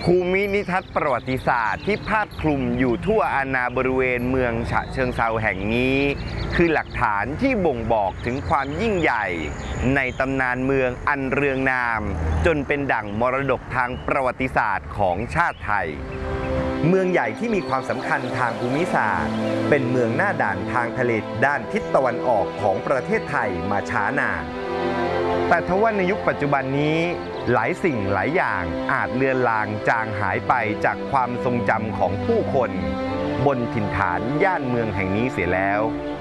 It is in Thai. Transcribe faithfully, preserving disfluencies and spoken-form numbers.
ภูมินิทัศน์ประวัติศาสตร์ที่ภาพคลุมอยู่ทั่วอาณาบริเวณเมืองฉะเชิงเทราแห่งนี้คือหลักฐานที่บ่งบอกถึงความยิ่งใหญ่ในตำนานเมืองอันเรืองนามจนเป็นดั่งมรดกทางประวัติศาสตร์ของชาติไทยเมืองใหญ่ที่มีความสำคัญทางภูมิศาสตร์เป็นเมืองหน้าด่านทางทะเลด้านทิศตะวันออกของประเทศไทยมาช้านานแต่ทว่าในยุคปัจจุบันนี้หลายสิ่งหลายอย่างอาจเลือนลางจางหายไปจากความทรงจำของผู้คนบนถิ่นฐานย่านเมืองแห่งนี้เสียแล้ว